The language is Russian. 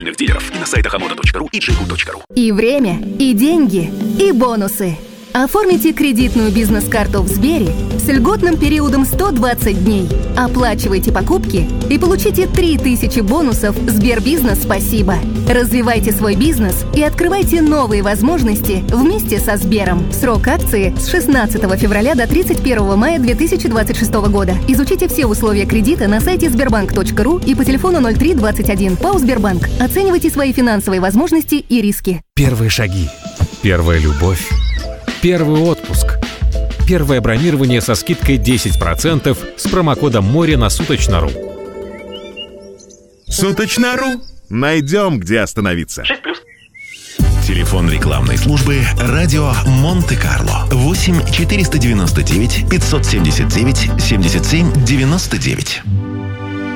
дилеров и на сайтах amoda.ru и jigu.ru. И время, и деньги, и бонусы. Оформите кредитную бизнес-карту в Сбере с льготным периодом 120 дней. Оплачивайте покупки и получите 3000 бонусов Сбербизнес «Спасибо». Развивайте свой бизнес и открывайте новые возможности вместе со Сбером. Срок акции с 16 февраля до 31 мая 2026 года. Изучите все условия кредита на сайте sberbank.ru и по телефону 0321. ПАО «Сбербанк». Оценивайте свои финансовые возможности и риски. Первые шаги. Первая любовь. Первый отпуск. Первое бронирование со скидкой 10% с промокодом «Море» на Суточно.ру. Суточно.ру. Найдем, где остановиться. 6+. Телефон рекламной службы «Радио Монте-Карло». 8 499 579 77 99.